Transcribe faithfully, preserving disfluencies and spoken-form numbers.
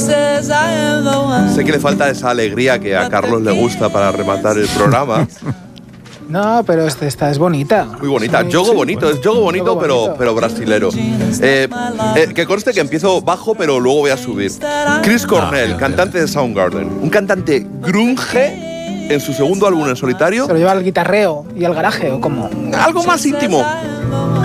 Sé que le falta esa alegría que a Carlos le gusta para rematar el programa. No, pero esta, esta es bonita. Muy bonita. Sí, Yogo sí, bonito, bueno. es yogo bonito, Yogo pero, bonito. pero brasilero. Eh, eh, que conste que empiezo bajo, pero luego voy a subir. Chris Cornell, Ah, cantante de Soundgarden. Un cantante grunge en su segundo álbum en solitario. ¿Se lo lleva al guitarreo y al garaje o cómo? Algo más íntimo.